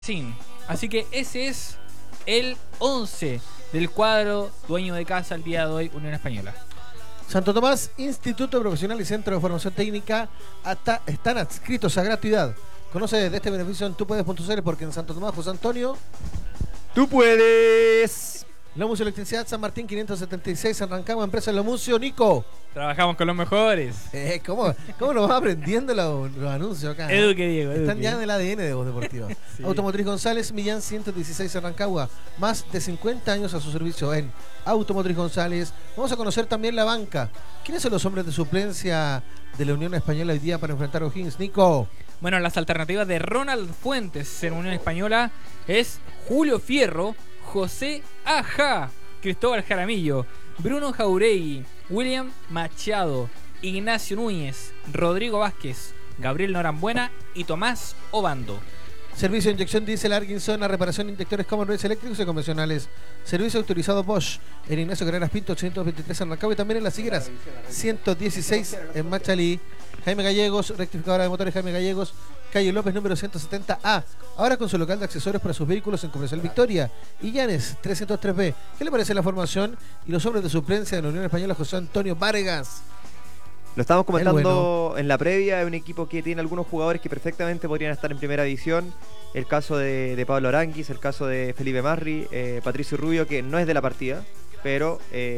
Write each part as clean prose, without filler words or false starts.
Sí, así que ese es el 11 del cuadro dueño de casa el día de hoy, Unión Española. Santo Tomás, Instituto Profesional y Centro de Formación Técnica están adscritos a gratuidad. Conoce de este beneficio en tupuedes.cl porque en Santo Tomás, José Antonio, ¡tú puedes! Lomucio Electricidad San Martín 576 en Rancagua, empresa Lomucio. Nico, Trabajamos con los mejores. ¿Cómo nos va aprendiendo los anuncios acá? Eduque, Diego. Están ya en el ADN de Voz Deportiva. Sí. Automotriz González, Millán 116 en Rancagua. Más de 50 años a su servicio en Automotriz González. Vamos a conocer también la banca. ¿Quiénes son los hombres de suplencia de la Unión Española hoy día para enfrentar a O'Higgins? Nico. Bueno, las alternativas de Ronald Fuentes en Unión Española es Julio Fierro, José Aja, Cristóbal Jaramillo, Bruno Jauregui, William Machado, Ignacio Núñez, Rodrigo Vázquez, Gabriel Norambuena y Tomás Obando. Servicio de inyección diésel Arkinson, a reparación de inyectores Common Race eléctricos y convencionales. Servicio autorizado Bosch en Ignacio Carreras Pinto 823 en Rancagua y también en Las Higueras 116 en Machalí. Jaime Gallegos, rectificadora de motores Jaime Gallegos, calle López número 170A. Ahora con su local de accesorios para sus vehículos en Comercial Victoria y Llanes 303B. ¿Qué le parece la formación y los hombres de suplencia de la Unión Española? José Antonio Vargas. Lo estamos comentando en la previa, es un equipo que tiene algunos jugadores que perfectamente podrían estar en primera división. El caso de Pablo Aranguis, el caso de Felipe Marri, Patricio Rubio, que no es de la partida, pero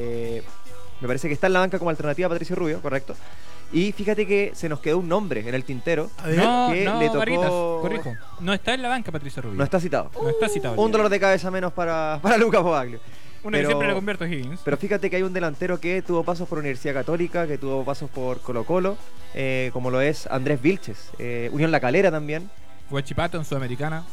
me parece que está en la banca como alternativa a Patricio Rubio, correcto. Y fíjate que se nos quedó un nombre en el tintero. No, que le tocó... Varitas, corrijo. No está en la banca Patricio Rubio. No está citado. No está citado. Un dolor de cabeza menos para Lucas Bobaglio. Uno que siempre le convierte a Higgins. Pero fíjate que hay un delantero que tuvo pasos por Universidad Católica, que tuvo pasos por Colo-Colo, como lo es Andrés Vilches. Unión La Calera también. Huachipato en Sudamericana.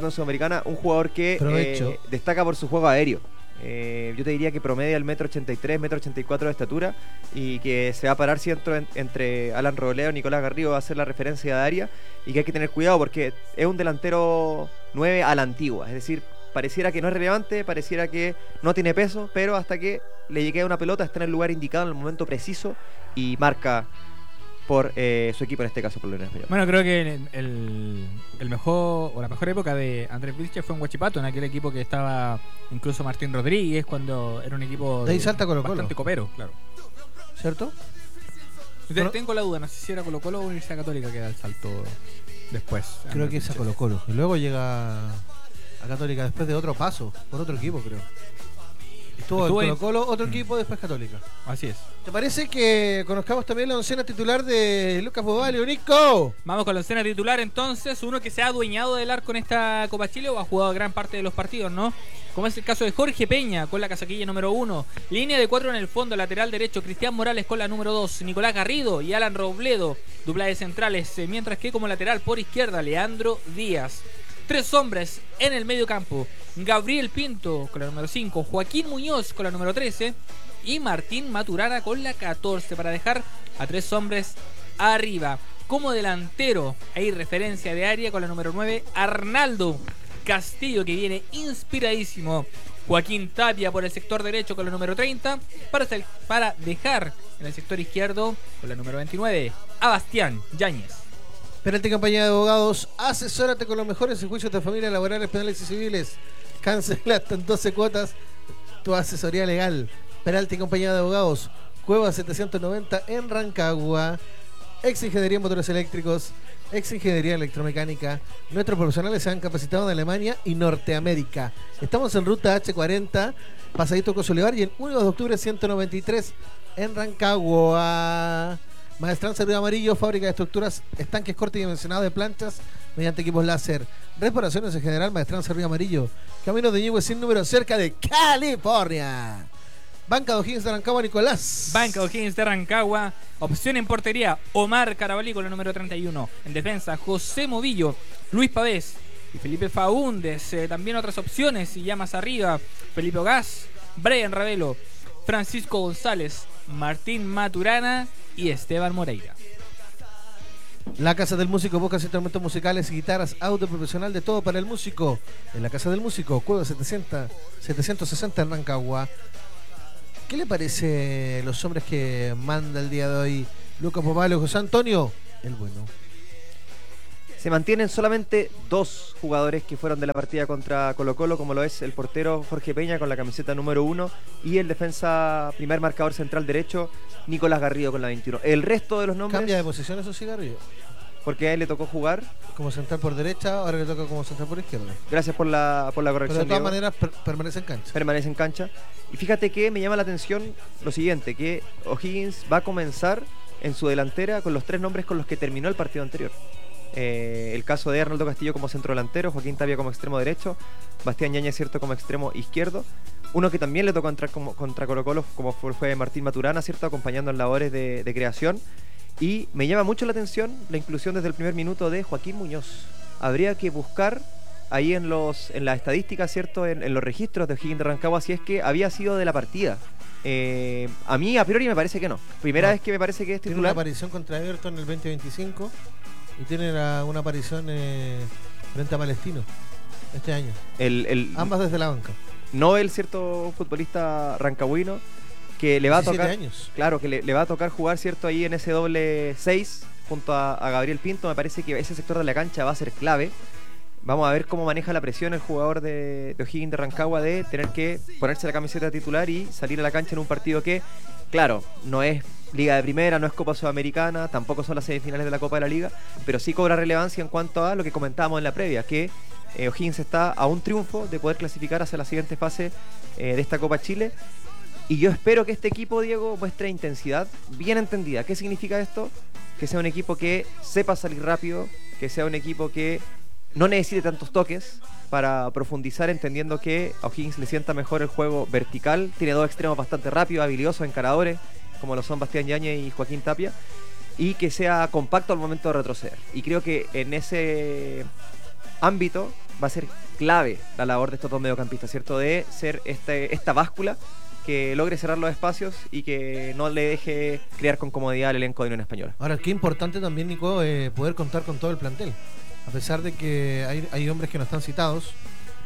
Un jugador que destaca por su juego aéreo. Yo te diría que promedia el 1,83 m, 1,84 m de estatura y que se va a parar siempre entre Alan Robledo y Nicolás Garrido, va a ser la referencia de área y que hay que tener cuidado porque es un delantero 9 a la antigua, es decir, pareciera que no es relevante, pareciera que no tiene peso, pero hasta que le llegue una pelota está en el lugar indicado en el momento preciso y marca por su equipo, en este caso por la Unión Española. Bueno, creo que la mejor época de Andrés Vilches fue en Huachipato, en aquel equipo que estaba incluso Martín Rodríguez, cuando era un equipo de ahí salta Colo-Colo, bastante copero, claro. ¿Cierto? Tengo la duda, no sé si era Colo-Colo o Universidad Católica que da el salto después. Creo que es a Colo-Colo. Y luego llega a Católica después de otro paso, por otro equipo, creo. Estuvo en Colo-Colo, otro equipo, después Católica. Así es. ¿Te parece que conozcamos también la oncena titular de Lucas Bobaglio, Nico? Vamos con la oncena titular entonces, uno que se ha adueñado del arco en esta Copa Chile o ha jugado gran parte de los partidos, ¿no? Como es el caso de Jorge Peña con la casaquilla número 1, línea de 4 en el fondo, lateral derecho, Cristian Morales con la número 2, Nicolás Garrido y Alan Robledo, dupla de centrales, mientras que como lateral por izquierda, Leandro Díaz. 3 hombres en el medio campo, Gabriel Pinto con la número 5, Joaquín Muñoz con la número 13 y Martín Maturana con la 14 para dejar a 3 hombres arriba. Como delantero hay referencia de área con la número 9, Arnaldo Castillo, que viene inspiradísimo. Joaquín Tapia por el sector derecho con la número 30 para dejar en el sector izquierdo con la número 29 a Bastián Yáñez. Peralta y Compañía de Abogados, asesórate con los mejores en juicios de familia, laborales, penales y civiles. Cancela hasta en 12 cuotas tu asesoría legal. Peralta y Compañía de Abogados, Cueva 790 en Rancagua. Ex Ingeniería en Motores Eléctricos, Ex Ingeniería Electromecánica. Nuestros profesionales se han capacitado en Alemania y Norteamérica. Estamos en ruta H40, Pasadito Cosolivar y en 1 de octubre 193 en Rancagua. Maestranza Río Amarillo, fábrica de estructuras, estanques corte y dimensionados de planchas mediante equipos láser. Reparaciones en general, Maestranza Río Amarillo, camino de Ñuble sin número, cerca de California. Banca de O'Higgins de Rancagua, Nicolás. Banca de O'Higgins de Rancagua, opción en portería, Omar Carabalí con la número 31. En defensa, José Movillo, Luis Pavés y Felipe Faúndez. También otras opciones, y ya más arriba, Felipe Ogaz, Brian Ravelo, Francisco González, Martín Maturana y Esteban Moreira. La Casa del Músico, buscas instrumentos musicales y guitarras, audio profesional, de todo para el músico. En la Casa del Músico, Cueva 760 en Rancagua. ¿Qué le parece los hombres que manda el día de hoy Lucas Bobaglio, José Antonio? El bueno. Se mantienen solamente 2 jugadores que fueron de la partida contra Colo-Colo, como lo es el portero Jorge Peña con la camiseta número 1 y el defensa primer marcador central derecho Nicolás Garrido con la 21. El resto de los nombres... ¿Cambia de posición eso sí, Garrido? Porque a él le tocó jugar como central por derecha, ahora le toca como central por izquierda. Gracias por la corrección. Pero de todas maneras permanece en cancha. Permanece en cancha. Y fíjate que me llama la atención lo siguiente, que O'Higgins va a comenzar en su delantera con los 3 nombres con los que terminó el partido anterior. El caso de Arnoldo Castillo como centro delantero, Joaquín Tapia como extremo derecho, Bastián Yáñez cierto como extremo izquierdo. Uno que también le tocó entrar contra Colo-Colo como fue Martín Maturana, cierto, acompañando en labores de creación. Y me llama mucho la atención la inclusión desde el primer minuto de Joaquín Muñoz. Habría que buscar ahí en las estadísticas, ¿cierto? En los registros de O'Higgins de Rancagua si es que había sido de la partida. A mí a priori me parece que no. Primera vez que me parece que es titular. Tiene una aparición contra Everton en el 2025 y tiene una aparición frente a Palestino este año. Ambas desde la banca. No el cierto futbolista rancagüino que le va a tocar, años. Claro, que le va a tocar jugar, cierto, ahí en ese doble 6 junto a Gabriel Pinto. Me parece que ese sector de la cancha va a ser clave. Vamos a ver cómo maneja la presión el jugador de O'Higgins de Rancagua de tener que ponerse la camiseta titular y salir a la cancha en un partido que, claro, no es Liga de Primera, no es Copa Sudamericana, tampoco son las semifinales de la Copa de la Liga, pero sí cobra relevancia en cuanto a lo que comentábamos en la previa, que O'Higgins está a un triunfo de poder clasificar hacia la siguiente fase de esta Copa Chile. Y yo espero que este equipo, Diego, muestre intensidad bien entendida. ¿Qué significa esto? Que sea un equipo que sepa salir rápido, que sea un equipo que no necesite tantos toques para profundizar, entendiendo que a O'Higgins le sienta mejor el juego vertical. Tiene 2 extremos bastante rápidos, habilidosos, encaradores, como lo son Bastián Yáñez y Joaquín Tapia, y que sea compacto al momento de retroceder. Y creo que en ese ámbito va a ser clave la labor de estos 2 mediocampistas, ¿cierto? De ser esta báscula que logre cerrar los espacios y que no le deje crear con comodidad al elenco de Unión Española. Ahora, qué importante también, Nico, poder contar con todo el plantel. A pesar de que hay hombres que no están citados,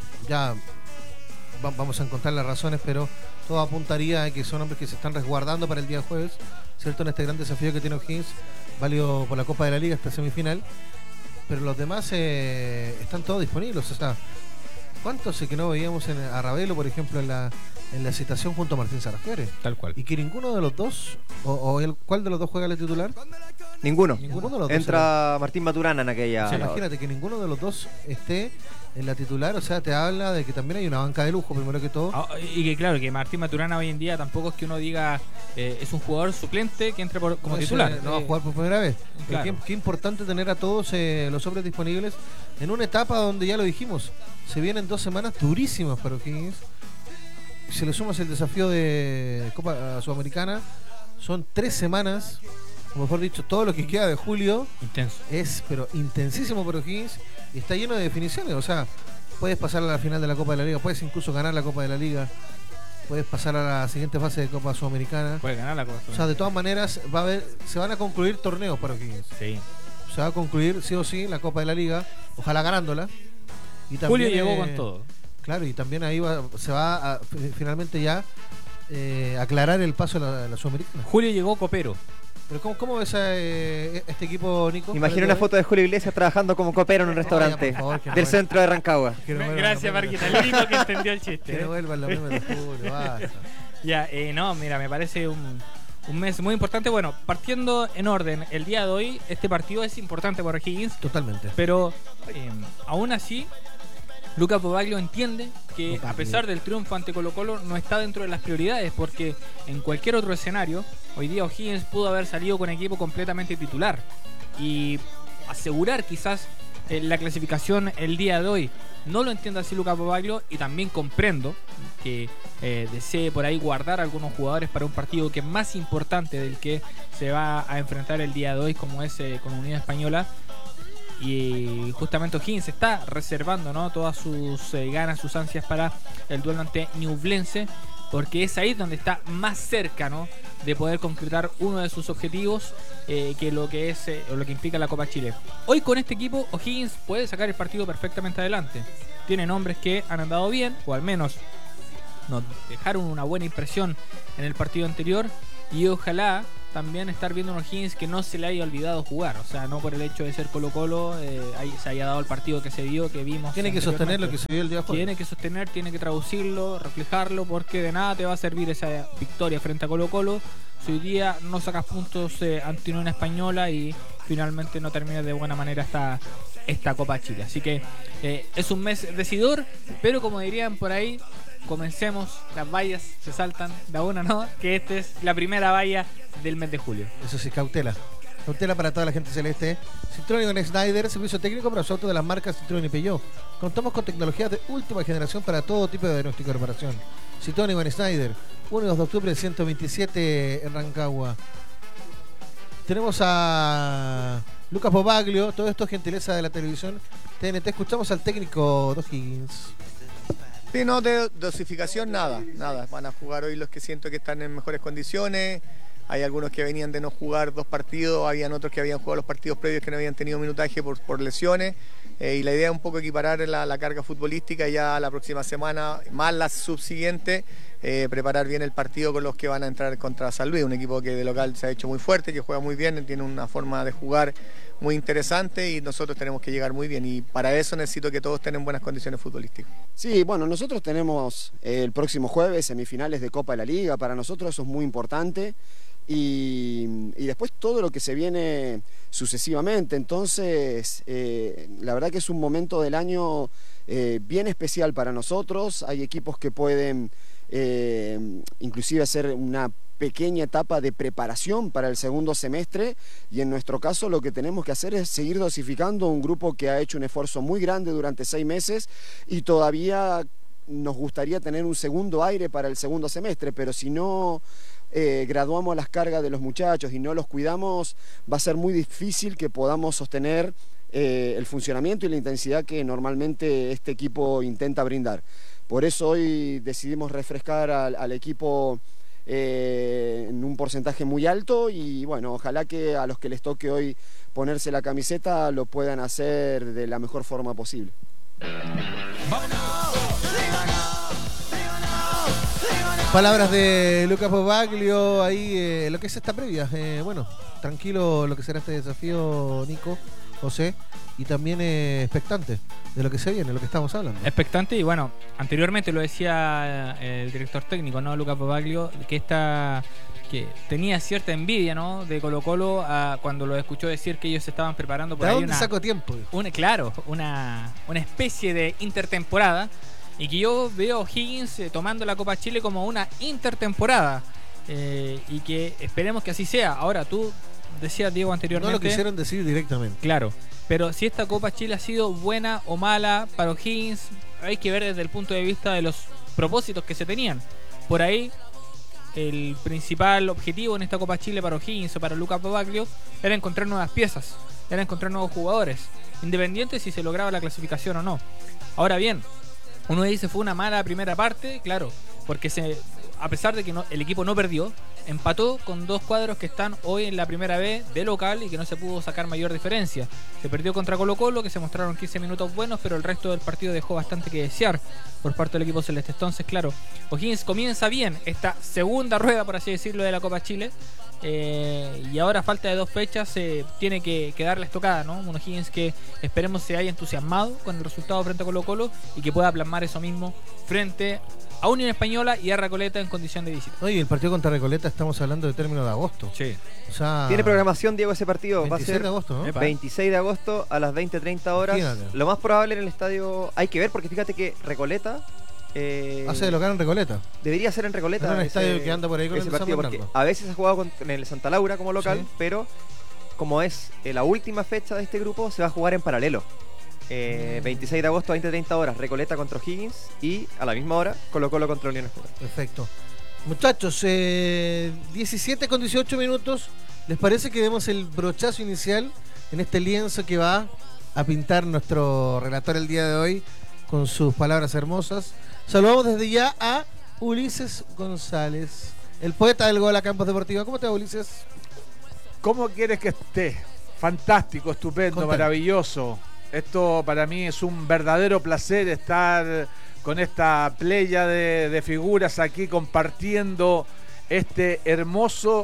ya vamos a encontrar las razones, pero todo apuntaría a que son hombres que se están resguardando para el día jueves, ¿cierto? En este gran desafío que tiene O'Higgins, válido por la Copa de la Liga, esta semifinal. Pero los demás están todos disponibles. O sea, ¿cuántos que no veíamos a Ravelo, por ejemplo, en la citación junto a Martín Sarrafiore? Tal cual. Y que ninguno de los dos, ¿cuál de los dos juega el titular? Ninguno de los dos. Entra Martín Maturana en aquella. O sea, imagínate que ninguno de los dos esté en la titular, o sea, te habla de que también hay una banca de lujo, primero que todo. Y que claro, que Martín Maturana hoy en día tampoco es que uno diga es un jugador suplente que entre como titular. No va a jugar por primera vez. Claro. Qué importante tener a todos los hombres disponibles en una etapa donde, ya lo dijimos, se vienen 2 semanas durísimas para O'Higgins. Si le sumas el desafío de Copa Sudamericana, son 3 semanas, o mejor dicho, todo lo que queda de julio. Intenso. Es, pero intensísimo para O'Higgins y está lleno de definiciones. O sea, puedes pasar a la final de la Copa de la Liga, puedes incluso ganar la Copa de la Liga, puedes pasar a la siguiente fase de Copa Sudamericana. Puedes ganar la Copa Sudamericana. O sea, de todas maneras, se van a concluir torneos para O'Higgins. Sí. Se va a concluir, sí o sí, la Copa de la Liga, ojalá ganándola. Y también, Julio llegó con todo. Claro, y también ahí se va a finalmente ya aclarar el paso a la Sudamericana. Julio llegó copero. Pero ¿cómo ves a este equipo, Nico? Imagina una foto de Julio Iglesias trabajando como copero en un restaurante del centro de Rancagua. Gracias, Marquita. El único que entendió el chiste. Que no vuelvan los memes de Julio, basta. Ya, no, mira, me parece un mes muy importante. Bueno, partiendo en orden, el día de hoy, este partido es importante para O'Higgins. Totalmente. Pero aún así, Luca Bobaglio entiende que a pesar del triunfo ante Colo-Colo no está dentro de las prioridades, porque en cualquier otro escenario hoy día O'Higgins pudo haber salido con equipo completamente titular y asegurar quizás la clasificación el día de hoy. No lo entiende así Luca Bobaglio, y también comprendo que desee por ahí guardar a algunos jugadores para un partido que es más importante del que se va a enfrentar el día de hoy, como es con Unión Española. Y justamente O'Higgins está reservando, ¿no?, todas sus ganas, sus ansias para el duelo ante Ñublense, porque es ahí donde está más cerca, ¿no?, de poder concretar uno de sus objetivos, que lo que es lo que implica la Copa Chile. Hoy con este equipo O'Higgins puede sacar el partido perfectamente adelante. Tienen hombres que han andado bien, o al menos nos dejaron una buena impresión en el partido anterior, y ojalá también estar viendo un O'Higgins que no se le haya olvidado jugar. O sea, no por el hecho de ser Colo-Colo se haya dado el partido que se dio, que vimos. Tiene que sostener lo que se vio el día de jueves. Tiene que sostener, tiene que traducirlo, reflejarlo, porque de nada te va a servir esa victoria frente a Colo-Colo si hoy día no sacas puntos ante Unión Española y finalmente no terminas de buena manera esta Copa Chile. Así que es un mes decidor, pero como dirían por ahí, comencemos, las vallas se saltan de a una, ¿no? Que esta es la primera valla del mes de julio. Eso sí, cautela. Cautela para toda la gente celeste. Citroën con Schneider, servicio técnico para su auto de las marcas Citroën y Peugeot. Contamos con tecnologías de última generación para todo tipo de diagnóstico y reparación. Citroën con Schneider, 1 y 2 de octubre, 127 en Rancagua. Tenemos a Lucas Bobaglio, todo esto es gentileza de la televisión TNT. Escuchamos al técnico O'Higgins. Sí, no, de dosificación nada. Van a jugar hoy los que siento que están en mejores condiciones. Hay algunos que venían de no jugar 2 partidos, habían otros que habían jugado los partidos previos que no habían tenido minutaje por lesiones. Y la idea es un poco equiparar la carga futbolística ya la próxima semana, más la subsiguiente, preparar bien el partido con los que van a entrar contra San Luis, un equipo que de local se ha hecho muy fuerte, que juega muy bien, tiene una forma de jugar muy interesante y nosotros tenemos que llegar muy bien y para eso necesito que todos tengan buenas condiciones futbolísticas. Sí, bueno, nosotros tenemos el próximo jueves semifinales de Copa de la Liga, para nosotros eso es muy importante. Y después todo lo que se viene sucesivamente, entonces la verdad que es un momento del año bien especial para nosotros. Hay equipos que pueden inclusive hacer una pequeña etapa de preparación para el segundo semestre y en nuestro caso lo que tenemos que hacer es seguir dosificando un grupo que ha hecho un esfuerzo muy grande durante 6 meses y todavía nos gustaría tener un segundo aire para el segundo semestre, pero si no graduamos las cargas de los muchachos y no los cuidamos, va a ser muy difícil que podamos sostener el funcionamiento y la intensidad que normalmente este equipo intenta brindar. Por eso hoy decidimos refrescar al equipo en un porcentaje muy alto y bueno, ojalá que a los que les toque hoy ponerse la camiseta lo puedan hacer de la mejor forma posible. Palabras de Lucas Bobaglio ahí, lo que es esta previa. Bueno, tranquilo lo que será este desafío, Nico, José, y también expectante de lo que se viene, lo que estamos hablando. Expectante y bueno, anteriormente lo decía el director técnico, ¿no? Lucas Bobaglio, que tenía cierta envidia, ¿no? De Colo-Colo cuando lo escuchó decir que ellos se estaban preparando por ¿De ahí dónde saco tiempo? Una especie de intertemporada. Y que yo veo a O'Higgins tomando la Copa Chile como una intertemporada y que esperemos que así sea. Ahora, tú decías, Diego, anteriormente... No lo quisieron decir directamente. Claro, pero si esta Copa Chile ha sido buena o mala para O'Higgins, hay que ver desde el punto de vista de los propósitos que se tenían. Por ahí, el principal objetivo en esta Copa Chile para O'Higgins o para Lucas Bobaglio era encontrar nuevas piezas, era encontrar nuevos jugadores, independiente si se lograba la clasificación o no. Ahora bien, uno dice fue una mala primera parte, claro, porque a pesar de que el equipo no perdió, empató con 2 cuadros que están hoy en la primera B de local y que no se pudo sacar mayor diferencia. Se perdió contra Colo-Colo, que se mostraron 15 minutos buenos, pero el resto del partido dejó bastante que desear por parte del equipo celeste. Entonces, claro, O'Higgins comienza bien esta segunda rueda, por así decirlo, de la Copa Chile. Y ahora a falta de 2 fechas tiene que darle estocada, ¿no? Un O'Higgins que esperemos se haya entusiasmado con el resultado frente a Colo-Colo y que pueda plasmar eso mismo frente a Unión Española y a Recoleta en condición de visita. Oye, el partido contra Recoleta estamos hablando de término de agosto. Sí. O sea, tiene programación, Diego, ese partido. 26 va a ser de agosto, ¿no? 26 de agosto a las 20:30 horas. Fíjate. Lo más probable en el estadio, hay que ver, porque fíjate que Recoleta hace de local en Recoleta. Debería ser en Recoleta. Es un estadio que anda por ahí con ese el partido, San porque Bernardo. a veces ha jugado en el Santa Laura como local, Sí. pero como es la última fecha de este grupo, se va a jugar en paralelo. 26 de agosto a 20:30 horas, Recoleta contra O'Higgins y a la misma hora Colo-Colo contra Unión Española. Perfecto. Muchachos, 17 con 18 minutos. ¿Les parece que demos el brochazo inicial en este lienzo que va a pintar nuestro relator el día de hoy con sus palabras hermosas? Saludamos desde ya a Ulises González, el poeta del gol a Campos Deportiva. ¿Cómo te va, Ulises? ¿Cómo quieres que esté? Fantástico, estupendo, Contame. maravilloso. Esto para mí es un verdadero placer estar con esta playa de figuras aquí compartiendo este hermoso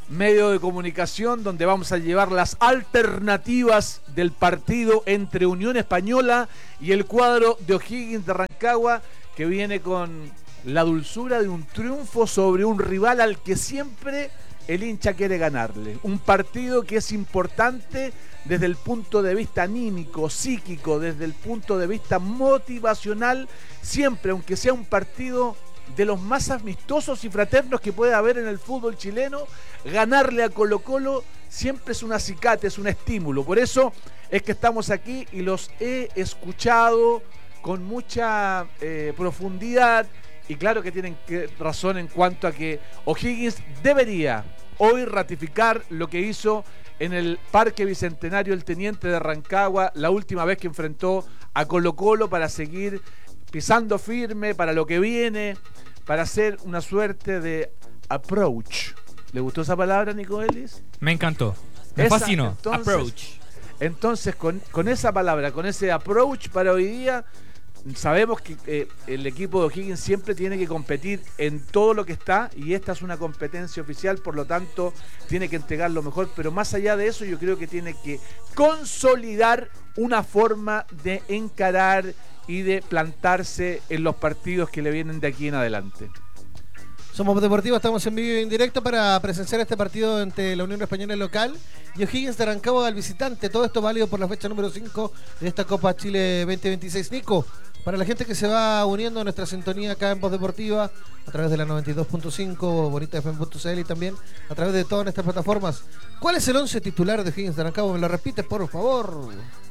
medio de comunicación donde vamos a llevar las alternativas del partido entre Unión Española y el cuadro de O'Higgins de Rancagua, que viene con la dulzura de un triunfo sobre un rival al que siempre el hincha quiere ganarle. Un partido que es importante desde el punto de vista anímico, psíquico, desde el punto de vista motivacional, siempre, aunque sea un partido de los más amistosos y fraternos que puede haber en el fútbol chileno, ganarle a Colo-Colo siempre es un acicate, es un estímulo. Por eso es que estamos aquí y los he escuchado con mucha profundidad, y claro que tienen razón en cuanto a que O'Higgins debería hoy ratificar lo que hizo en el Parque Bicentenario el Teniente de Rancagua la última vez que enfrentó a Colo-Colo, para seguir pisando firme para lo que viene, para hacer una suerte de approach. ¿Le gustó esa palabra, Nico Ellis? Me encantó. Me fascinó. Entonces, approach. Entonces, con esa palabra, con ese approach para hoy día, sabemos que el equipo de O'Higgins siempre tiene que competir en todo lo que está, y esta es una competencia oficial, por lo tanto tiene que entregar lo mejor, pero más allá de eso yo creo que tiene que consolidar una forma de encarar y de plantarse en los partidos que le vienen de aquí en adelante. Somos Voz Deportiva, estamos en vivo y en directo para presenciar este partido entre la Unión Española local y O'Higgins de Rancagua al visitante. Todo esto válido por la fecha número 5 de esta Copa Chile 2026. Nico, para la gente que se va uniendo a nuestra sintonía acá en Voz Deportiva, a través de la 92.5, bonitafm.cl y también a través de todas nuestras plataformas, ¿cuál es el 11 titular de O'Higgins de Rancagua? ¿Me lo repites, por favor?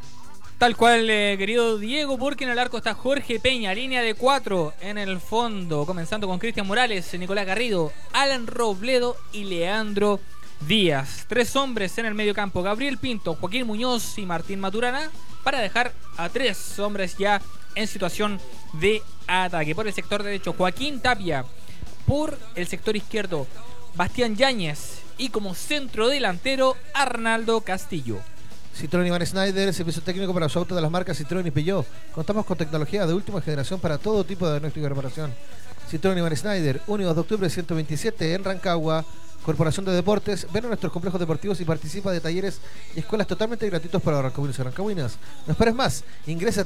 Tal cual, querido Diego, porque en el arco está Jorge Peña, línea de 4 en el fondo, comenzando con Cristian Morales, Nicolás Garrido, Alan Robledo y Leandro Díaz. 3 hombres en el medio campo, Gabriel Pinto, Joaquín Muñoz y Martín Maturana, para dejar a 3 hombres ya en situación de ataque. Por el sector derecho, Joaquín Tapia. Por el sector izquierdo, Bastián Yáñez. Y como centro delantero, Arnaldo Castillo. Citroën Iván Schneider, servicio técnico para su auto de las marcas Citroën y Peugeot. Contamos con tecnología de última generación para todo tipo de diagnóstico y reparación. Citroën Iván Schneider, 1 de octubre 127 en Rancagua. Corporación de Deportes, ven a nuestros complejos deportivos y participa de talleres y escuelas totalmente gratuitos para rancagüinos y rancagüinas. No esperes más, ingresa a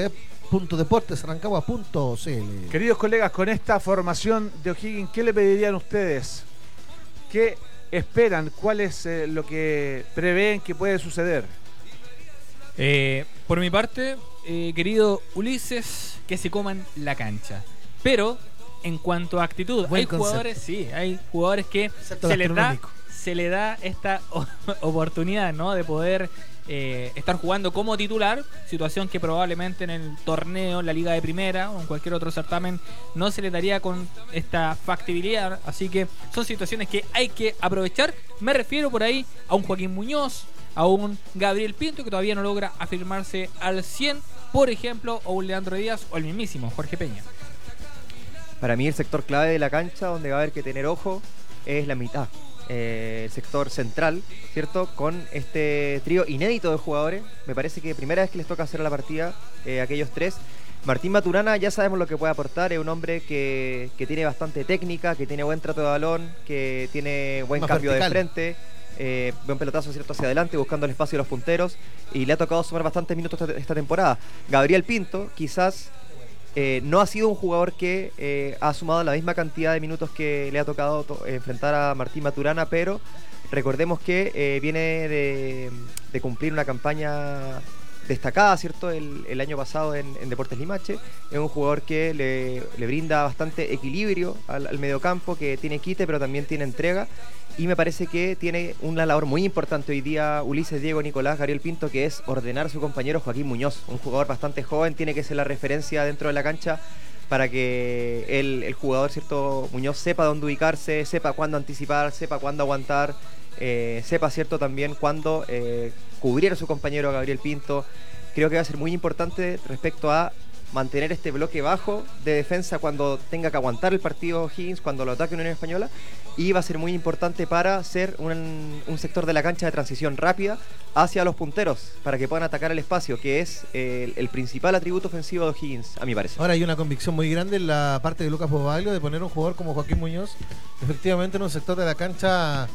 www.deportesrancagua.cl. Queridos colegas, con esta formación de O'Higgins, ¿qué le pedirían ustedes? ¿Qué esperan? ¿Cuál es lo que prevén que puede suceder? Por mi parte, querido Ulises, que se coman la cancha. Pero en cuanto a actitud, hay jugadores que se le da esta oportunidad, ¿no?, de poder estar jugando como titular, situación que probablemente en el torneo, en la Liga de Primera o en cualquier otro certamen no se le daría con esta factibilidad. Así que son situaciones que hay que aprovechar. Me refiero por ahí a un Joaquín Muñoz, a un Gabriel Pinto, que todavía no logra afirmarse al 100, por ejemplo, o un Leandro Díaz, o el mismísimo Jorge Peña. Para mí el sector clave de la cancha, donde va a haber que tener ojo, es la mitad. El sector central, ¿cierto? Con este trío inédito de jugadores. Me parece que primera vez que les toca hacer la partida aquellos 3. Martín Maturana, ya sabemos lo que puede aportar. Es un hombre que tiene bastante técnica, que tiene buen trato de balón, que tiene buen cambio de frente, buen pelotazo, ¿cierto?, hacia adelante, buscando el espacio de los punteros. Y le ha tocado sumar bastantes minutos esta temporada. Gabriel Pinto, quizás no ha sido un jugador que ha sumado la misma cantidad de minutos que le ha tocado enfrentar a Martín Maturana, pero recordemos que viene de cumplir una campaña destacada, ¿cierto?, el año pasado en Deportes Limache. Es un jugador que le brinda bastante equilibrio al mediocampo, que tiene quite pero también tiene entrega, y me parece que tiene una labor muy importante hoy día Ulises, Diego, Nicolás, Gabriel Pinto, que es ordenar a su compañero Joaquín Muñoz, un jugador bastante joven, tiene que ser la referencia dentro de la cancha para que el jugador, ¿cierto?, Muñoz sepa dónde ubicarse, sepa cuándo anticipar, sepa cuándo aguantar, sepa, ¿cierto?, también cuándo cubrir a su compañero Gabriel Pinto. Creo que va a ser muy importante respecto a mantener este bloque bajo de defensa cuando tenga que aguantar el partido O'Higgins, cuando lo ataque Unión Española, y va a ser muy importante para ser un sector de la cancha de transición rápida hacia los punteros, para que puedan atacar el espacio, que es el principal atributo ofensivo de O'Higgins, a mi parecer. Ahora hay una convicción muy grande en la parte de Lucas Bobaglio de poner un jugador como Joaquín Muñoz efectivamente en un sector de la cancha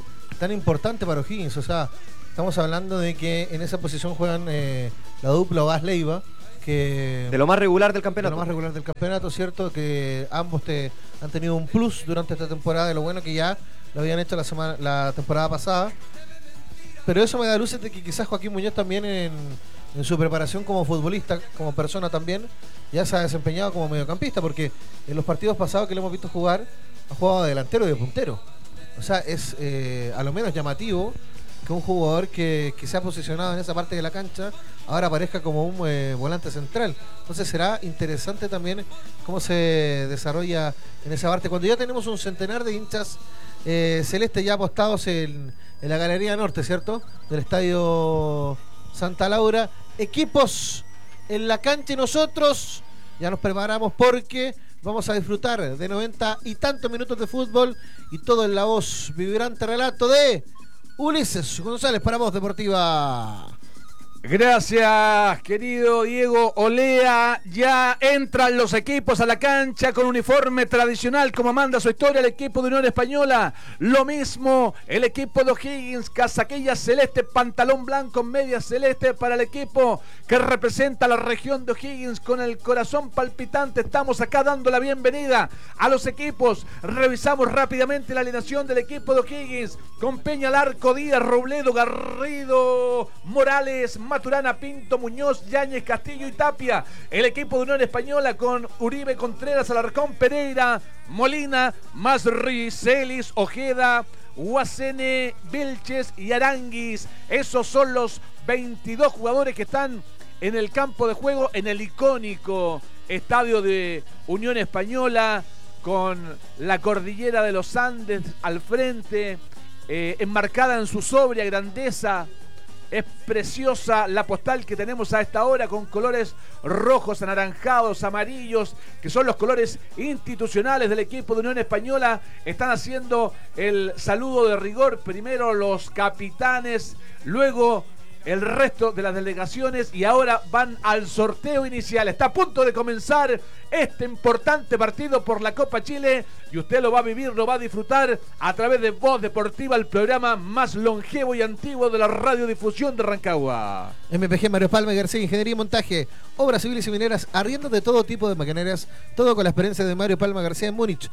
tan importante para O'Higgins. O sea, estamos hablando de que en esa posición juegan la dupla Ogas Leiva, que de lo más regular del campeonato. De lo más regular del campeonato, ¿cierto? Que ambos han tenido un plus durante esta temporada, de lo bueno que ya lo habían hecho la temporada pasada. Pero eso me da luces de que quizás Joaquín Muñoz también en su preparación como futbolista, como persona también, ya se ha desempeñado como mediocampista, porque en los partidos pasados que le hemos visto jugar, ha jugado de delantero y de puntero. O sea, es a lo menos llamativo que un jugador que se ha posicionado en esa parte de la cancha ahora aparezca como un volante central. Entonces será interesante también cómo se desarrolla en esa parte. Cuando ya tenemos un centenar de hinchas celestes ya apostados en la Galería Norte, ¿cierto? Del Estadio Santa Laura. Equipos en la cancha y nosotros ya nos preparamos porque vamos a disfrutar de 90 y tantos minutos de fútbol y todo en la voz vibrante relato de Ulises González para Voz Deportiva. Gracias, querido Diego Olea. Ya entran los equipos a la cancha con uniforme tradicional, como manda su historia el equipo de Unión Española. Lo mismo el equipo de O'Higgins, casaquilla celeste, pantalón blanco, media celeste para el equipo que representa la región de O'Higgins. Con el corazón palpitante estamos acá dando la bienvenida a los equipos. Revisamos rápidamente la alineación del equipo de O'Higgins con Peña, Larco, Díaz, Robledo, Garrido, Morales, Maturana, Pinto, Muñoz, Yáñez, Castillo y Tapia. El equipo de Unión Española con Uribe, Contreras, Alarcón, Pereira, Molina, Masri, Celis, Ojeda, Guasene, Vilches y Aranguis. Esos son los 22 jugadores que están en el campo de juego en el icónico estadio de Unión Española, con la cordillera de los Andes al frente, enmarcada en su sobria grandeza. Es preciosa la postal que tenemos a esta hora, con colores rojos, anaranjados, amarillos, que son los colores institucionales del equipo de Unión Española. Están haciendo el saludo de rigor, primero los capitanes, luego el resto de las delegaciones, y ahora van al sorteo inicial. Está a punto de comenzar este importante partido por la Copa Chile y usted lo va a vivir, lo va a disfrutar a través de Voz Deportiva, el programa más longevo y antiguo de la radiodifusión de Rancagua. MPG Mario Palma García, Ingeniería y Montaje, obras civiles y mineras, arriendo de todo tipo de maquinerías, todo con la experiencia de Mario Palma García en Múnich,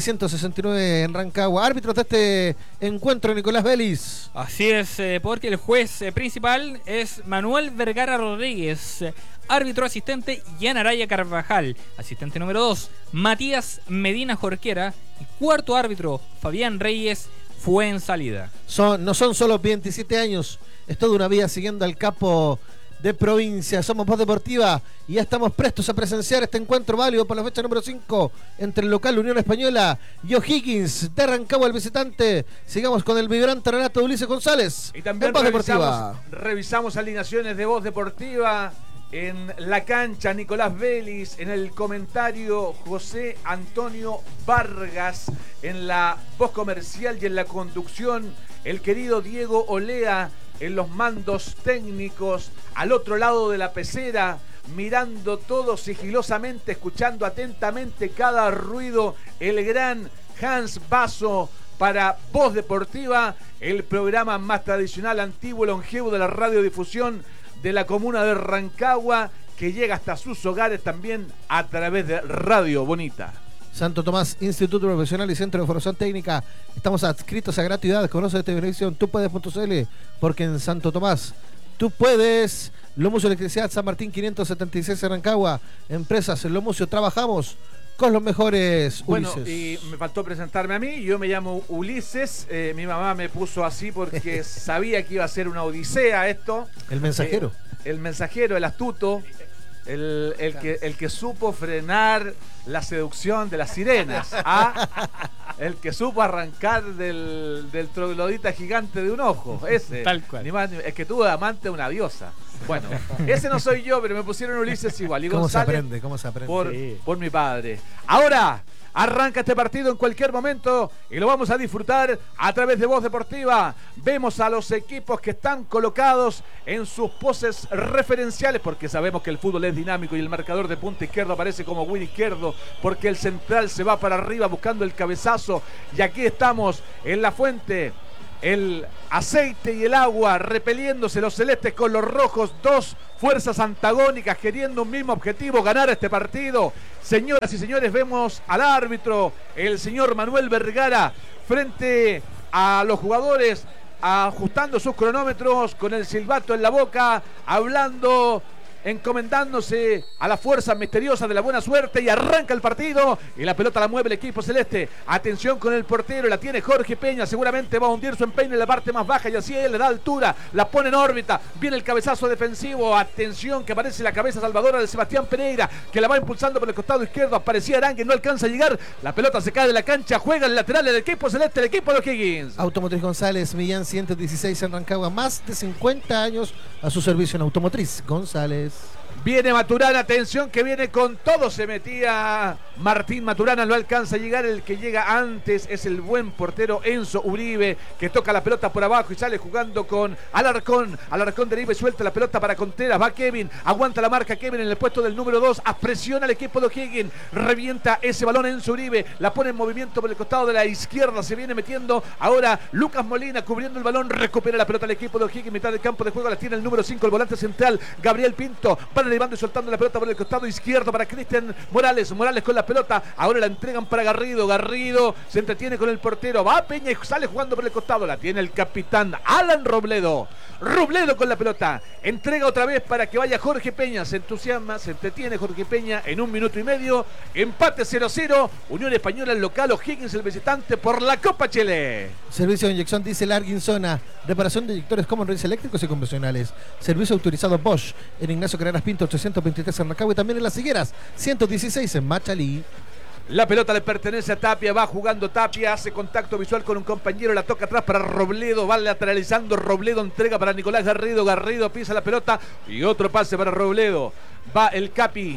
369 en Rancagua. Árbitros de este encuentro, Nicolás Vélez. Así es, porque el juez principal es Manuel Vergara Rodríguez. Árbitro asistente, Jan Araya Carvajal. Asistente número 2, Matías Medina Jorquera. Y cuarto árbitro, Fabián Reyes Fuensalida. No son solo 27 años, es toda una vida siguiendo al capo de provincia. Somos Voz Deportiva y ya estamos prestos a presenciar este encuentro válido por la fecha número 5 entre el local Unión Española y O'Higgins de Rancagua, el visitante. Sigamos con el vibrante relato de Ulises González. Y también revisamos alineaciones de Voz Deportiva. En la cancha, Nicolás Vélez. En el comentario, José Antonio Vargas. En la voz comercial y en la conducción, el querido Diego Olea. En los mandos técnicos, al otro lado de la pecera, mirando todo sigilosamente, escuchando atentamente cada ruido, el gran Hans Basso para Voz Deportiva, el programa más tradicional, antiguo, longevo de la radiodifusión de la comuna de Rancagua, que llega hasta sus hogares también a través de Radio Bonita. Santo Tomás, Instituto Profesional y Centro de Formación Técnica. Estamos adscritos a gratuidad. Conoce esta televisión, tupuedes.cl, porque en Santo Tomás tú puedes. Lomucio Electricidad San Martín 576 en Rancagua. Empresas en Lomucio, trabajamos con los mejores. Bueno, Ulises. Y me faltó presentarme a mí. Yo me llamo Ulises. Mi mamá me puso así porque sabía que iba a ser una odisea esto. El mensajero. El mensajero, el astuto. El que supo frenar la seducción de las sirenas. El que supo arrancar del troglodita gigante de un ojo. Ese. Tal cual. Ni más, es que tuvo de amante una diosa. Bueno, ese no soy yo, pero me pusieron Ulises igual. Y ¿Cómo González, se aprende? ¿Cómo se aprende? por mi padre. Ahora arranca este partido en cualquier momento y lo vamos a disfrutar a través de Voz Deportiva. Vemos a los equipos que están colocados en sus poses referenciales, porque sabemos que el fútbol es dinámico y el marcador de punta izquierdo aparece como win izquierdo, porque el central se va para arriba buscando el cabezazo. Y aquí estamos en la fuente el aceite y el agua repeliéndose los celestes con los rojos, dos fuerzas antagónicas queriendo un mismo objetivo, ganar este partido. Señoras y señores, vemos al árbitro, el señor Manuel Vergara, frente a los jugadores, ajustando sus cronómetros con el silbato en la boca, hablando, encomendándose a las fuerzas misteriosas de la buena suerte, y arranca el partido y la pelota la mueve el equipo celeste. Atención con el portero, la tiene Jorge Peña, seguramente va a hundir su empeine en la parte más baja y así él le da altura, la pone en órbita, viene el cabezazo defensivo, atención que aparece la cabeza salvadora de Sebastián Pereira, que la va impulsando por el costado izquierdo, aparecía Arangue, no alcanza a llegar, la pelota se cae de la cancha, juega el lateral del equipo celeste, el equipo de O'Higgins. Automotriz González, Millán 116 en Rancagua, más de 50 años a su servicio en Automotriz González. Viene Maturana, atención que viene con todo, se metía Martín Maturana, no alcanza a llegar, el que llega antes es el buen portero Enzo Uribe, que toca la pelota por abajo y sale jugando con Alarcón deriva y suelta la pelota para Contreras, va Kevin, aguanta la marca Kevin en el puesto del número 2, presiona al equipo de O'Higgins, revienta ese balón Enzo Uribe, la pone en movimiento por el costado de la izquierda, se viene metiendo ahora Lucas Molina cubriendo el balón, recupera la pelota al equipo de O'Higgins, mitad del campo de juego la tiene el número 5, el volante central Gabriel Pinto, van elevando y soltando la pelota por el costado izquierdo para Cristian Morales con la pelota, ahora la entregan para Garrido se entretiene con el portero, va Peña y sale jugando por el costado, la tiene el capitán Alan Robledo con la pelota, entrega otra vez para que vaya Jorge Peña, se entusiasma, se entretiene Jorge Peña en 1 minuto y medio, empate 0-0, Unión Española el local, O'Higgins el visitante por la Copa Chile. Servicio de inyección diésel Arguinzona, reparación de inyectores Common-Race eléctricos y convencionales, servicio autorizado Bosch en Ignacio Carreras Pinto 823 en Rancagua y también en Las Higueras 116 en Machalí. La pelota le pertenece a Tapia, va jugando Tapia, hace contacto visual con un compañero, la toca atrás para Robledo, va lateralizando Robledo, entrega para Nicolás Garrido pisa la pelota y otro pase para Robledo, va el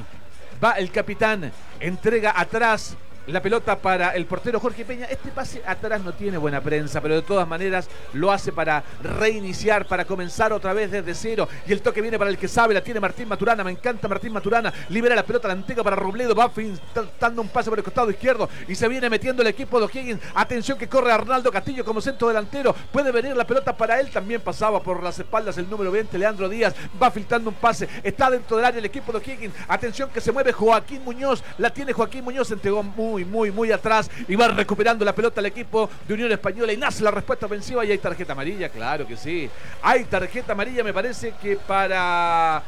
capitán, entrega atrás la pelota para el portero Jorge Peña. Este pase atrás no tiene buena prensa, pero de todas maneras lo hace para reiniciar, para comenzar otra vez desde cero. Y el toque viene para el que sabe, la tiene Martín Maturana. Me encanta Martín Maturana. Libera la pelota, la entrega para Robledo. Va dando un pase por el costado izquierdo y se viene metiendo el equipo de O'Higgins. Atención que corre Arnaldo Castillo como centro delantero. Puede venir la pelota para él. También pasaba por las espaldas el número 20, Leandro Díaz. Va filtrando un pase. Está dentro del área el equipo de O'Higgins. Atención que se mueve Joaquín Muñoz. La tiene Joaquín Muñoz. Se entregó muy atrás y va recuperando la pelota al equipo de Unión Española y nace la respuesta ofensiva y hay tarjeta amarilla, claro que sí. Hay tarjeta amarilla, me parece que para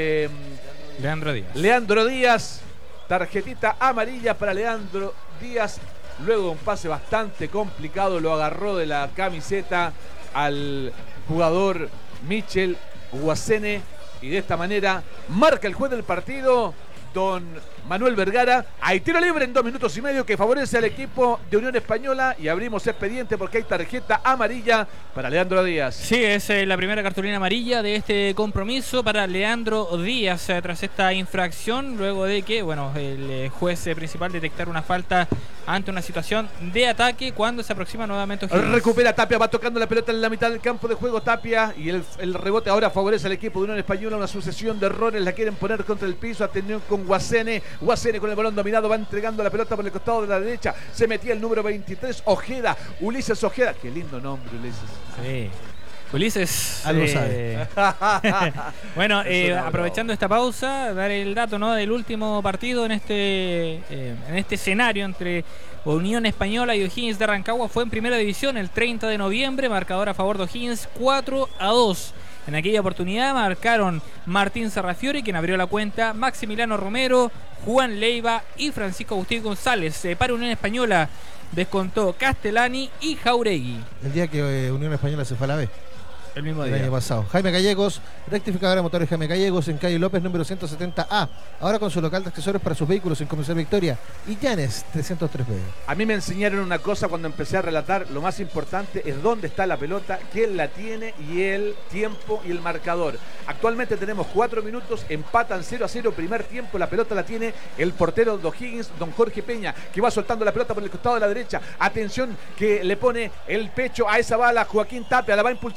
Leandro Díaz, tarjetita amarilla para Leandro Díaz. Luego de un pase bastante complicado, lo agarró de la camiseta al jugador Michel Guasene y de esta manera marca el juez del partido, don Manuel Vergara. Hay tiro libre en 2 minutos y medio que favorece al equipo de Unión Española y abrimos expediente porque hay tarjeta amarilla para Leandro Díaz. Sí, es la primera cartulina amarilla de este compromiso para Leandro Díaz tras esta infracción, luego de que el juez principal detectara una falta ante una situación de ataque cuando se aproxima nuevamente O'Higgins. Recupera Tapia, va tocando la pelota en la mitad del campo de juego Tapia y el rebote ahora favorece al equipo de Unión Española. Una sucesión de errores, la quieren poner contra el piso. Atención con Guasene con el balón dominado, va entregando la pelota por el costado de la derecha, se metía el número 23 Ojeda, Ulises Ojeda, qué lindo nombre Ulises. Sí. Ulises, algo sabe. Aprovechando esta pausa, dar el dato del último partido en este escenario entre Unión Española y O'Higgins de Rancagua. Fue en primera división el 30 de noviembre, marcador a favor de O'Higgins 4-2. En aquella oportunidad marcaron Martín Sarrafiori, quien abrió la cuenta, Maximiliano Romero, Juan Leiva y Francisco Agustín González. Para Unión Española descontó Castellani y Jauregui. El día que Unión Española se fue a la B. El mismo día. El año pasado. Jaime Gallegos, rectificadora de motores Jaime Gallegos en calle López número 170A. Ahora con su local de accesorios para sus vehículos en Comercial Victoria y Llanes 303B. A mí me enseñaron una cosa cuando empecé a relatar. Lo más importante es dónde está la pelota, quién la tiene y el tiempo y el marcador. Actualmente tenemos 4 minutos, empatan 0-0 primer tiempo. La pelota la tiene el portero de O'Higgins, don Jorge Peña, que va soltando la pelota por el costado de la derecha. Atención que le pone el pecho a esa bala Joaquín Tapia, la va impulsando, que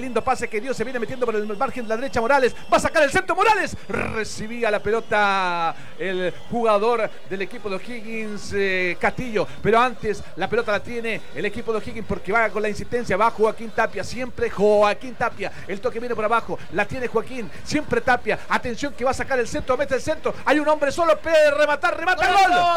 lindo pase que dio. Se viene metiendo por el margen de la derecha Morales. Va a sacar el centro Morales. Recibía la pelota el jugador del equipo de O'Higgins, Castillo. Pero antes la pelota la tiene el equipo de O'Higgins porque va con la insistencia. Va Joaquín Tapia. Siempre Joaquín Tapia. El toque viene por abajo. La tiene Joaquín. Siempre Tapia. Atención que va a sacar el centro. Mete el centro. Hay un hombre solo. Remata el gol.